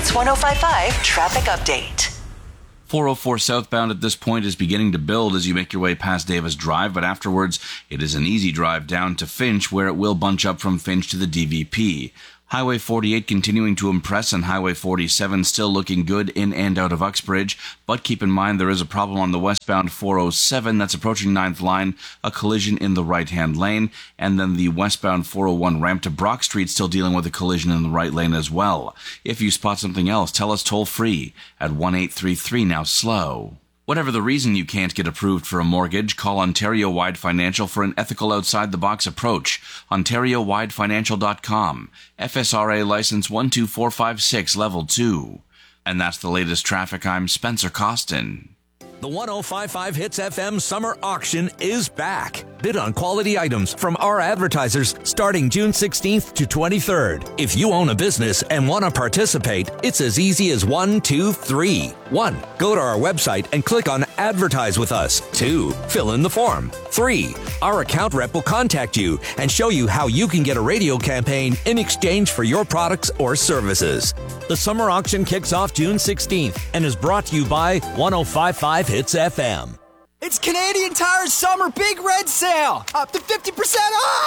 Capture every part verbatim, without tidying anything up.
Hits one oh five point five traffic update. four oh four southbound at this point is beginning to build as you make your way past Davis Drive, but afterwards it is an easy drive down to Finch, where it will bunch up from Finch to the D V P. Highway forty-eight continuing to impress, and Highway forty-seven still looking good in and out of Uxbridge, but keep in mind there is a problem on the westbound four oh seven that's approaching ninth line, a collision in the right-hand lane, and then the westbound four oh one ramp to Brock Street still dealing with a collision in the right lane as well. If you spot something else, tell us toll-free at one eight three three now slow. Whatever the reason you can't get approved for a mortgage, call Ontario Wide Financial for an ethical outside-the-box approach. Ontario Wide Financial dot com. F S R A license one two four five six, level two. And that's the latest traffic. I'm Spencer Costin. The one oh five point five Hits F M Summer Auction is back. Bid on quality items from our advertisers starting June sixteenth to twenty-third. If you own a business and want to participate, it's as easy as one, two, three. One, go to our website and click on Advertise with Us. Two, fill in the form. Three, our account rep will contact you and show you how you can get a radio campaign in exchange for your products or services. The summer auction kicks off June sixteenth and is brought to you by one oh five point five Hits F M. It's Canadian Tire's Summer Big Red Sale! Up to fifty percent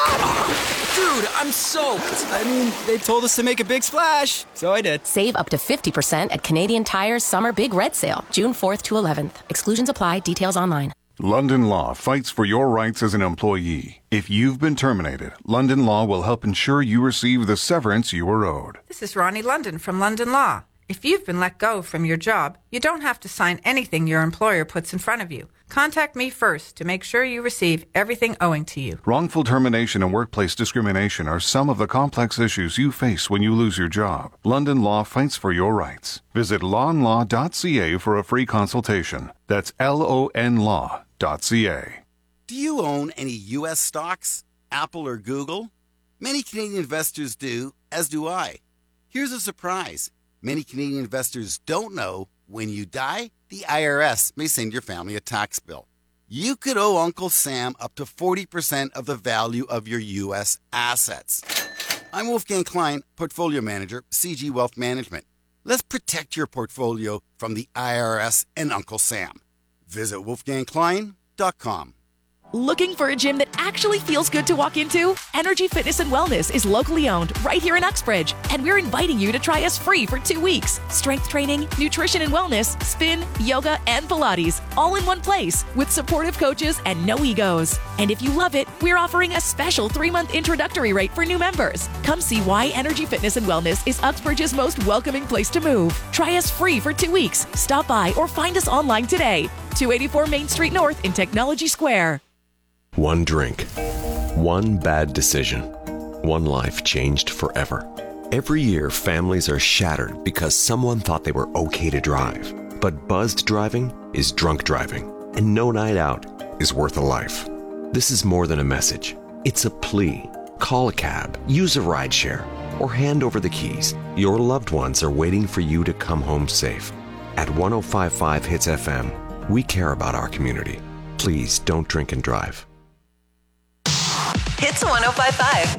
off! Dude, I'm soaked. I mean, they told us to make a big splash, so I did. Save up to fifty percent at Canadian Tire's Summer Big Red Sale, June fourth to eleventh. Exclusions apply. Details online. London Law fights for your rights as an employee. If you've been terminated, London Law will help ensure you receive the severance you are owed. This is Ronnie London from London Law. If you've been let go from your job, you don't have to sign anything your employer puts in front of you. Contact me first to make sure you receive everything owing to you. Wrongful termination and workplace discrimination are some of the complex issues you face when you lose your job. London Law fights for your rights. Visit law and law dot c a for a free consultation. That's L O N law dot c a. Do you own any U S stocks, Apple or Google? Many Canadian investors do, as do I. Here's a surprise. Many Canadian investors don't know when you die, the I R S may send your family a tax bill. You could owe Uncle Sam up to forty percent of the value of your U S assets. I'm Wolfgang Klein, Portfolio Manager, C G Wealth Management. Let's protect your portfolio from the I R S and Uncle Sam. Visit wolfgang klein dot com. Looking for a gym that actually feels good to walk into? Energy Fitness and Wellness is locally owned right here in Uxbridge, and we're inviting you to try us free for two weeks. Strength training, nutrition and wellness, spin, yoga, and Pilates, all in one place with supportive coaches and no egos. And if you love it, we're offering a special three-month introductory rate for new members. Come see why Energy Fitness and Wellness is Uxbridge's most welcoming place to move. Try us free for two weeks. Stop by or find us online today. two eighty-four Main Street North in Technology Square. One drink, one bad decision, one life changed forever. Every year, families are shattered because someone thought they were okay to drive. But buzzed driving is drunk driving, and no night out is worth a life. This is more than a message. It's a plea. Call a cab, use a rideshare, or hand over the keys. Your loved ones are waiting for you to come home safe. At one oh five point five Hits F M, we care about our community. Please don't drink and drive. Hits one oh five point five.